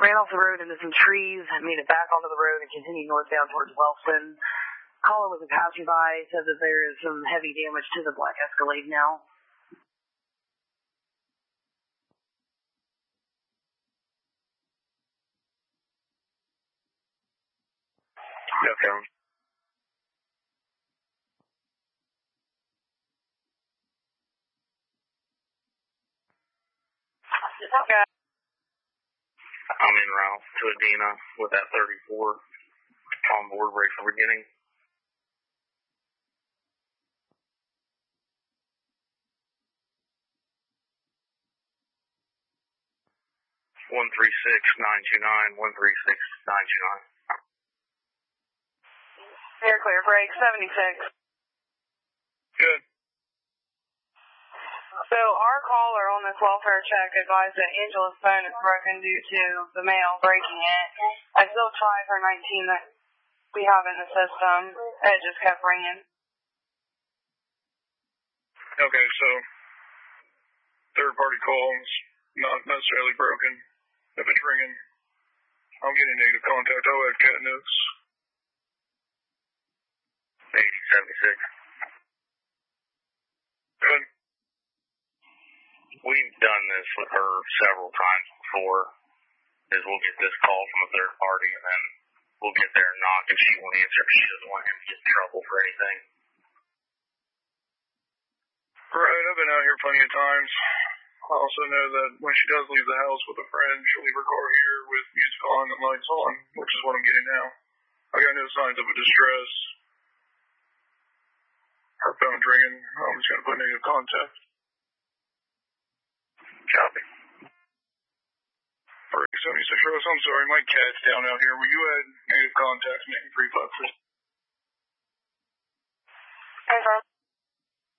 ran off the road into some trees, made it back onto the road, and continued northbound towards Wellston. Caller was a passerby, said that there is some heavy damage to the black Escalade now. Okay. Okay. I'm en route to Adena with that 34 on board, ready for beginning. One 136-929, 136-929. Air clear, break 76. Good. So our caller on this welfare check advised that Angela's phone is broken due to the mail breaking it. I still tried her 19 that we have in the system. It just kept ringing. Okay, so third-party calls, not necessarily broken. If it's ringing, I'm getting negative contact. I'll add cat notes. 8076. Good. We've done this with her several times before, is we'll get this call from a third party, and then we'll get there and knock, and she won't answer if she doesn't want him to get in trouble for anything. Right, I've been out here plenty of times. I also know that when she does leave the house with a friend, she'll leave her car here with music on and lights on, which is what I'm getting now. I got no signs of a distress. Her phone's ringing. I'm just going to put negative contact. Copy. For 76 Rose, I'm sorry, my cat's down out here. Will you add negative contact making 3 bucks? Okay.